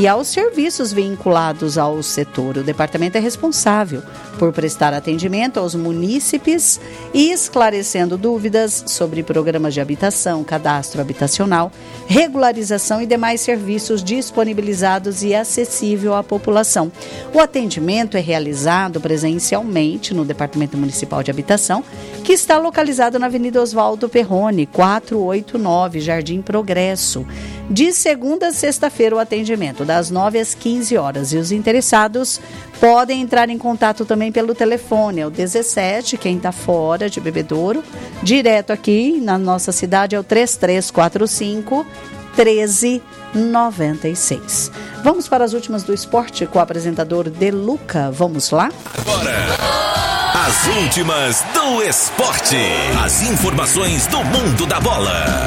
e aos serviços vinculados ao setor. O departamento é responsável por prestar atendimento aos munícipes e esclarecendo dúvidas sobre programas de habitação, cadastro habitacional, regularização e demais serviços disponibilizados e acessível à população. O atendimento é realizado presencialmente no Departamento Municipal de Habitação, que está localizado na Avenida Oswaldo Perrone, 489, Jardim Progresso. De segunda a sexta-feira o atendimento, das 9 às 15 horas. E os interessados podem entrar em contato também pelo telefone, é o 17, quem está fora de Bebedouro, direto aqui na nossa cidade é o 3345 1396. Vamos para as últimas do esporte com o apresentador Deluca. Vamos lá? Agora, as últimas do esporte. As informações do mundo da bola.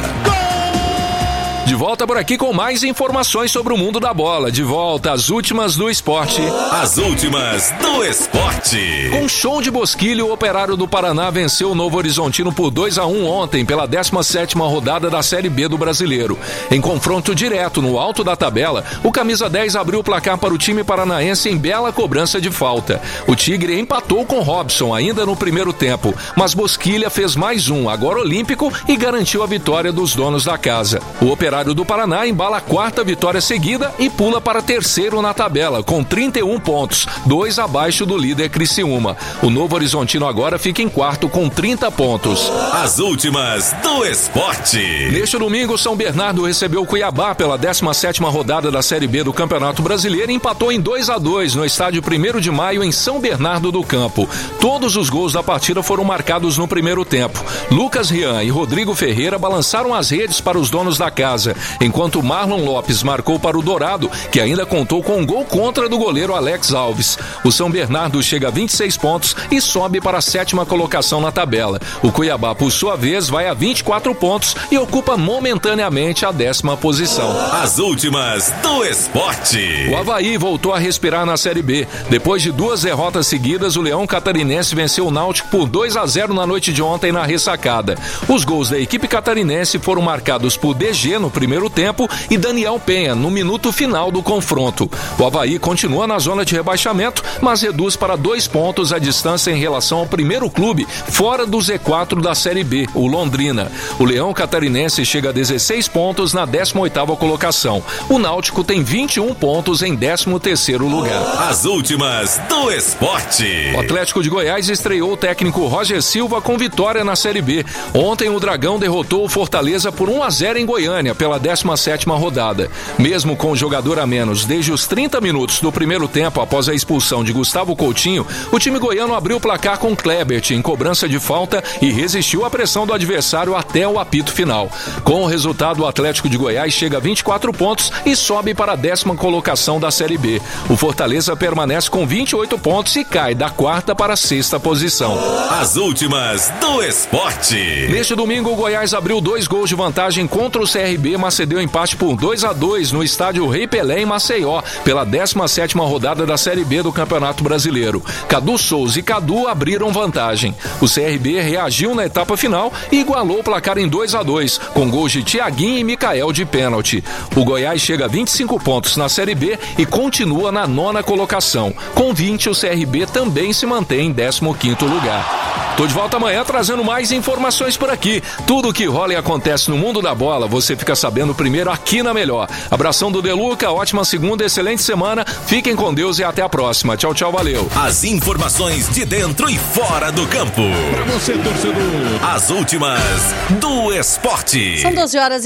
De volta por aqui com mais informações sobre o mundo da bola. De volta, as últimas do esporte. As últimas do esporte. Com show de Bosquilha, o Operário do Paraná venceu o Novo Horizontino por 2-1 ontem, pela 17ª rodada da Série B do Brasileiro. Em confronto direto no alto da tabela, o camisa 10 abriu o placar para o time paranaense em bela cobrança de falta. O Tigre empatou com Robson ainda no primeiro tempo, mas Bosquilha fez mais um, agora olímpico, e garantiu a vitória dos donos da casa. O Operário do Paraná embala a 4ª vitória seguida e pula para terceiro na tabela, com 31 pontos, 2 abaixo do líder Criciúma. O Novo Horizontino agora fica em quarto com 30 pontos. As últimas do esporte. Neste domingo, São Bernardo recebeu o Cuiabá pela 17ª rodada da Série B do Campeonato Brasileiro e empatou em 2-2 no estádio 1º de Maio em São Bernardo do Campo. Todos os gols da partida foram marcados no primeiro tempo. Lucas Rian e Rodrigo Ferreira balançaram as redes para os donos da casa, enquanto Marlon Lopes marcou para o Dourado, que ainda contou com um gol contra do goleiro Alex Alves. O São Bernardo chega a 26 pontos e sobe para a 7ª colocação na tabela. O Cuiabá, por sua vez, vai a 24 pontos e ocupa momentaneamente a 10ª posição. As últimas do esporte. O Avaí voltou a respirar na Série B. Depois de 2 derrotas seguidas, o Leão Catarinense venceu o Náutico por 2-0 na noite de ontem na ressacada. Os gols da equipe catarinense foram marcados por DG no primeiro tempo e Daniel Penha no minuto final do confronto. O Avaí continua na zona de rebaixamento, mas reduz para 2 pontos a distância em relação ao primeiro clube fora do Z4 da Série B, o Londrina. O Leão Catarinense chega a 16 pontos na 18ª colocação. O Náutico tem 21 pontos em 13º lugar. As últimas do esporte. O Atlético de Goiás estreou o técnico Roger Silva com vitória na Série B. Ontem o Dragão derrotou o Fortaleza por 1-0 em Goiânia pela 17ª rodada. Mesmo com o jogador a menos desde os 30 minutos do primeiro tempo após a expulsão de Gustavo Coutinho, o time goiano abriu o placar com Klebert em cobrança de falta e resistiu à pressão do adversário até o apito final. Com o resultado, o Atlético de Goiás chega a 24 pontos e sobe para a 10ª colocação da Série B. O Fortaleza permanece com 28 pontos e cai da 4ª para a 6ª posição. As últimas do esporte. Neste domingo, o Goiás abriu 2 gols de vantagem contra o CRB, mas cedeu empate por 2-2 no estádio Rei Pelé em Maceió, pela 17ª rodada da Série B do Campeonato Brasileiro. Cadu Souza e Cadu abriram vantagem. O CRB reagiu na etapa final e igualou o placar em 2-2, com gols de Thiaguinho e Micael de pênalti. O Goiás chega a 25 pontos na Série B e continua na 9ª colocação. Com 20, o CRB também se mantém em 15º lugar. Tô de volta amanhã trazendo mais informações por aqui. Tudo o que rola e acontece no mundo da bola, você fica sabendo primeiro aqui na Melhor. Abração do Deluca, ótima segunda, excelente semana. Fiquem com Deus e até a próxima. Tchau, tchau, valeu. As informações de dentro e fora do campo. Pra você, torcedor. As últimas do esporte. São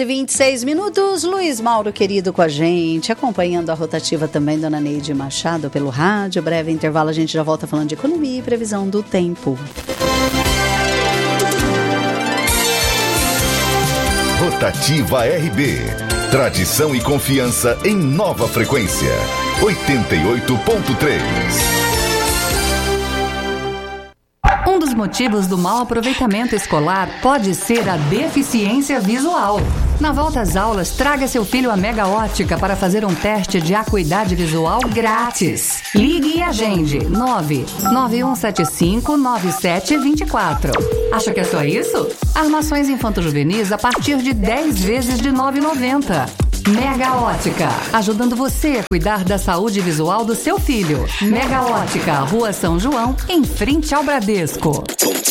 12h26. Luiz Mauro, querido, com a gente, acompanhando a rotativa também, dona Neide Machado, pelo rádio. Breve intervalo, a gente já volta falando de economia e previsão do tempo. Rotativa RB. Tradição e confiança em nova frequência. 88.3. Um dos motivos do mau aproveitamento escolar pode ser a deficiência visual. Na volta às aulas, traga seu filho à Mega Ótica para fazer um teste de acuidade visual grátis. Ligue e agende 991759724. Acha que é só isso? Armações infanto-juvenis a partir de 10 vezes de R$ 9,90. Mega Ótica, ajudando você a cuidar da saúde visual do seu filho. Mega Ótica, Rua São João, em frente ao Bradesco.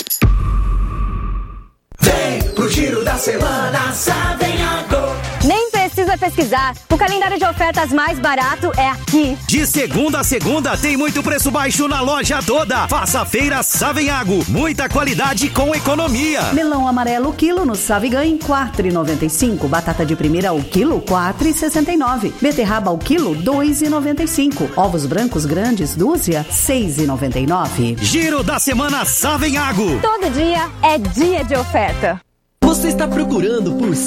Vem pro Giro da Semana Savenhago. Nem precisa pesquisar, o calendário de ofertas mais barato é aqui. De segunda a segunda tem muito preço baixo na loja toda. Faça a feira Savenhago, muita qualidade com economia. Melão amarelo quilo no Savigan, 4,95. Batata de primeira ao quilo, 4,69. Beterraba ao quilo, 2,95. Ovos brancos grandes, dúzia, 6,99. Giro da Semana Savenhago. Todo dia é dia de oferta. Você está procurando por